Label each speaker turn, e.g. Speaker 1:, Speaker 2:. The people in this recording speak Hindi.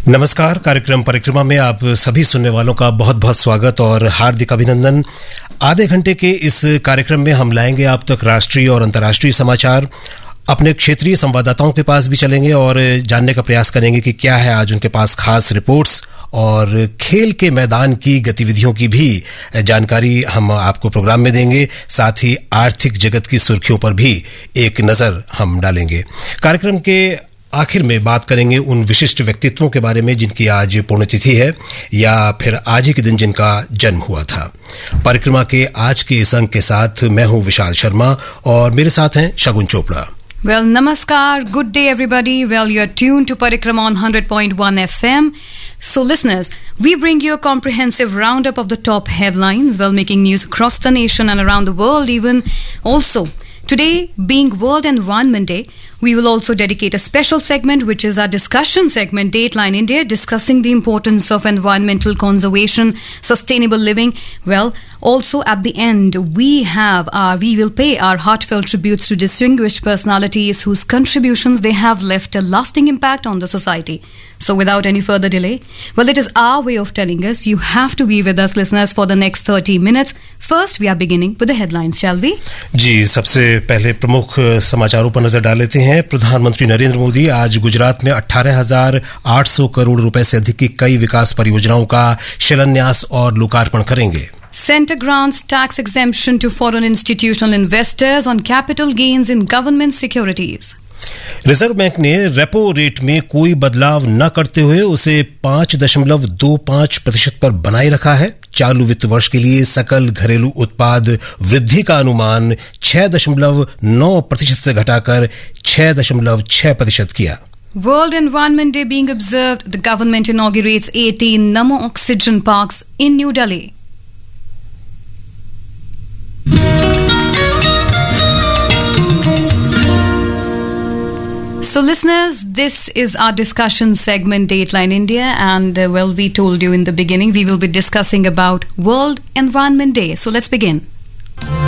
Speaker 1: नमस्कार। कार्यक्रम परिक्रमा में आप सभी सुनने वालों का बहुत बहुत स्वागत और हार्दिक अभिनंदन। आधे घंटे के इस कार्यक्रम में हम लाएंगे आप तक राष्ट्रीय और अंतर्राष्ट्रीय समाचार। अपने क्षेत्रीय संवाददाताओं के पास भी चलेंगे और जानने का प्रयास करेंगे कि क्या है आज उनके पास खास रिपोर्ट्स, और खेल के मैदान की गतिविधियों की भी जानकारी हम आपको प्रोग्राम में देंगे। साथ ही आर्थिक जगत की सुर्खियों पर भी एक नज़र हम डालेंगे। कार्यक्रम के आखिर में बात करेंगे उन विशिष्ट व्यक्तित्वों के बारे में जिनकी आज पुण्यतिथि है या फिर आज ही के दिन जिनका जन्म हुआ था। परिक्रमा के आज के इस अंक के साथ मैं हूं विशाल शर्मा और मेरे साथ हैं शगुन Chopra.
Speaker 2: Well, namaskar. Good day, everybody. Well, you're tuned to Parikrama on 100.1 FM. So, listeners, we bring you a comprehensive roundup of the top headlines, well, making news across the nation and around the world even. Also, today, being World Environment Day, we will also dedicate a special segment, which is our discussion segment, Dateline India, discussing the importance of environmental conservation, sustainable living. Well, also at the end, we will pay our heartfelt tributes to distinguished personalities whose contributions they have left a lasting impact on the society. So without any further delay, well, it is our way of telling us you have to be with us, listeners, for the next 30 minutes. First, we are beginning with the headlines, shall we?
Speaker 1: जी, सबसे पहले प्रमुख समाचारों पर नजर डाल लेते हैं। प्रधानमंत्री नरेंद्र मोदी आज गुजरात में 18,800 करोड़ रुपए से अधिक की कई विकास परियोजनाओं का शिलान्यास और लोकार्पण करेंगे।
Speaker 2: Center grants tax exemption to foreign institutional investors on capital gains in government securities.
Speaker 1: Reserve bank ने रेपो रेट में कोई बदलाव न करते हुए उसे 5.25% पर बनाए रखा है। चालू वित्त वर्ष के लिए सकल घरेलू उत्पाद वृद्धि का अनुमान 6.9% से घटाकर 6.6% किया।
Speaker 2: World Environment Day being observed, the government inaugurates 18 Namo Oxygen Parks in New Delhi. So listeners, this is our discussion segment, Dateline India, and well, we told you in the beginning, we will be discussing about World Environment Day. So let's begin.